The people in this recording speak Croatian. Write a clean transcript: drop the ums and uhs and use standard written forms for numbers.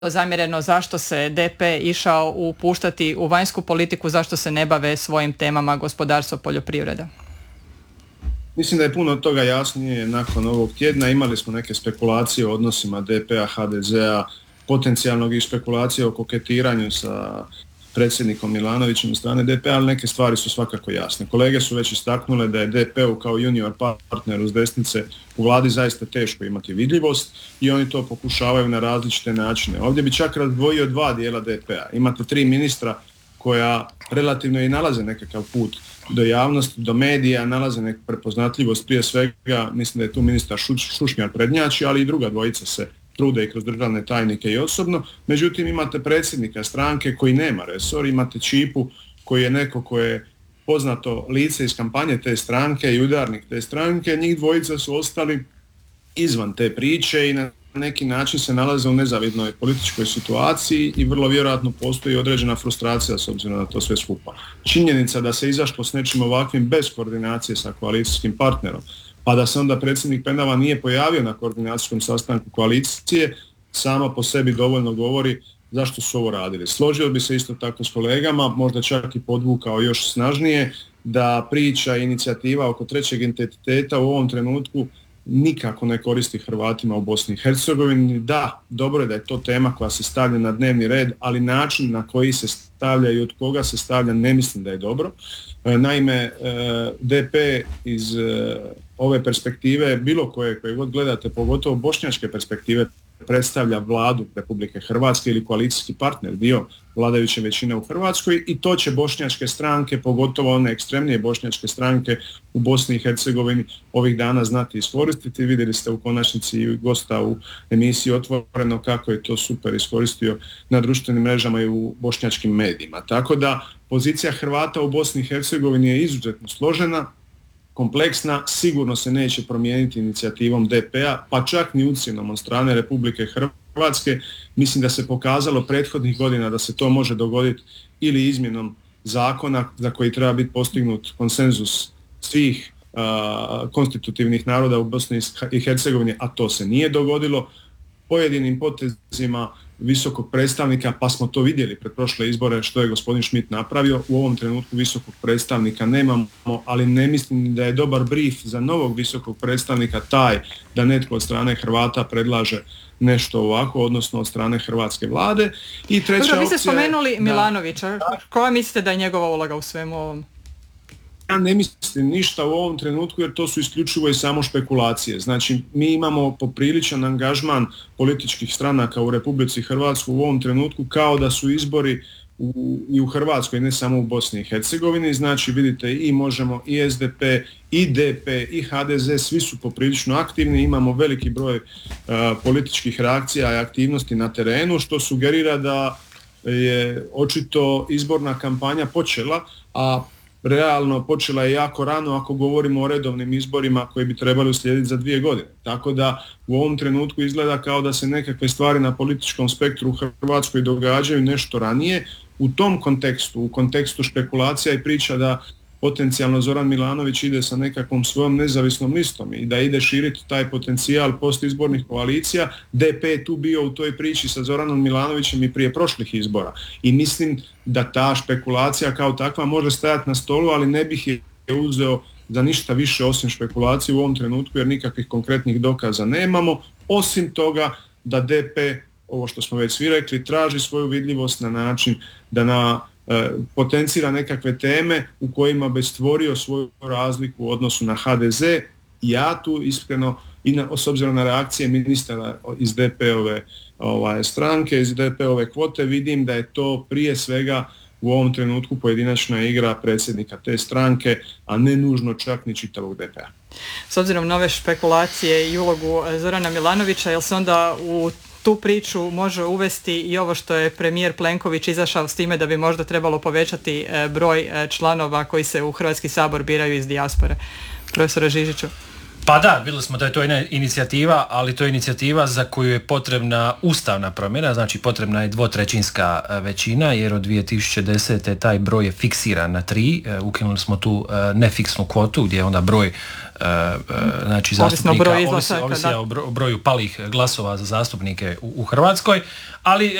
zamjereno zašto se DP išao upuštati u vanjsku politiku, zašto se ne bave svojim temama gospodarstva, poljoprivreda? Mislim da je puno toga jasnije nakon ovog tjedna. Imali smo neke spekulacije o odnosima DP-a, HDZ-a, potencijalnog i spekulacije o koketiranju sa predsjednikom Milanovićem od strane DP-a, ali neke stvari su svakako jasne. Kolege su već istaknule da je DP-u kao junior partner uz desnice u vladi zaista teško imati vidljivost i oni to pokušavaju na različite načine. Ovdje bi čak razdvojio dva dijela DP-a. Imate 3 ministra koja relativno i nalaze nekakav put do javnosti, do medija, nalaze neku prepoznatljivost, prije svega mislim da je tu ministar Šušnjar prednjači, ali i druga dvojica se trude i kroz državne tajnike i osobno. Međutim, imate predsjednika stranke koji nema resor, imate Čipu koji je neko koje je poznato lice iz kampanje te stranke i udarnik te stranke. Njih dvojica su ostali izvan te priče i na neki način se nalaze u nezavidnoj političkoj situaciji i vrlo vjerojatno postoji određena frustracija s obzirom na to sve skupa. Činjenica da se izašlo s nečim ovakvim bez koordinacije sa koalicijskim partnerom, pa da se onda predsjednik Penava nije pojavio na koordinacijskom sastanku koalicije, sama po sebi dovoljno govori zašto su ovo radili. Složio bi se isto tako s kolegama, možda čak i podvukao još snažnije, da priča i inicijativa oko trećeg identiteta u ovom trenutku nikako ne koristi Hrvatima u Bosni i Hercegovini. Da, dobro je da je to tema koja se stavlja na dnevni red, ali način na koji se stavlja i od koga se stavlja ne mislim da je dobro. Naime, DP iz ove perspektive, bilo koje god gledate, pogotovo bošnjačke perspektive, predstavlja vladu Republike Hrvatske ili koalicijski partner, dio vladajuće većine u Hrvatskoj, i to će bošnjačke stranke, pogotovo one ekstremnije bošnjačke stranke u Bosni i Hercegovini ovih dana znati iskoristiti. Vidjeli ste u konačnici i gosta u emisiji Otvoreno kako je to super iskoristio na društvenim mrežama i u bošnjačkim medijima. Tako da pozicija Hrvata u Bosni i Hercegovini je izuzetno složena, kompleksna, sigurno se neće promijeniti inicijativom DP-a, pa čak ni ucjenom od strane Republike Hrvatske. Mislim da se pokazalo prethodnih godina da se to može dogoditi ili izmjenom zakona za koji treba biti postignut konsenzus svih konstitutivnih naroda u Bosni i Hercegovini, a to se nije dogodilo, pojedinim potezima visokog predstavnika, pa smo to vidjeli pred prošle izbore što je gospodin Schmidt napravio. U ovom trenutku visokog predstavnika nemamo, ali ne mislim da je dobar brief za novog visokog predstavnika taj da netko od strane Hrvata predlaže nešto ovako, odnosno od strane hrvatske vlade. I treća opcija... Vi ste spomenuli Milanovića. Koja mislite da je njegova uloga u svemu ovom? Ja ne mislim ništa u ovom trenutku jer to su isključivo i samo špekulacije. Znači, mi imamo popriličan angažman političkih stranaka u Republici Hrvatskoj u ovom trenutku kao da su izbori i u Hrvatskoj, ne samo u Bosni i Hercegovini. Znači, vidite, i Možemo, i SDP, i DP, i HDZ, svi su poprilično aktivni. Imamo veliki broj političkih reakcija i aktivnosti na terenu, što sugerira da je očito izborna kampanja počela, a realno počela je jako rano ako govorimo o redovnim izborima koji bi trebali uslijediti za 2 godine. Tako da u ovom trenutku izgleda kao da se nekakve stvari na političkom spektru u Hrvatskoj događaju nešto ranije. U tom kontekstu, u kontekstu špekulacija i priča da potencijalno Zoran Milanović ide sa nekakvom svojom nezavisnom listom i da ide širiti taj potencijal postizbornih koalicija, DP je tu bio u toj priči sa Zoranom Milanovićem i prije prošlih izbora. I mislim da ta špekulacija kao takva može stajati na stolu, ali ne bih je uzeo za ništa više osim špekulacije u ovom trenutku jer nikakvih konkretnih dokaza nemamo, osim toga da DP, ovo što smo već svi rekli, traži svoju vidljivost na način da potencira nekakve teme u kojima bi stvorio svoju razliku u odnosu na HDZ. Ja tu iskreno, s obzirom na reakcije ministara iz DP-ove stranke, iz DP-ove kvote, vidim da je to prije svega u ovom trenutku pojedinačna igra predsjednika te stranke, a ne nužno čak ni čitavog DP-a. S obzirom na ove špekulacije i ulogu Zorana Milanovića, jel se onda u tu priču može uvesti i ovo što je premijer Plenković izašao s time da bi možda trebalo povećati broj članova koji se u Hrvatski sabor biraju iz dijaspore? Profesora Žižiću. Pa da, vidjeli smo da je to jedna inicijativa, ali to je inicijativa za koju je potrebna ustavna promjena, znači potrebna je 2/3 većina, jer od 2010. taj broj je fiksiran na 3, ukinuli smo tu nefiksnu kvotu gdje je onda broj znači zastupnika ovisi o broju palih glasova za zastupnike u Hrvatskoj, ali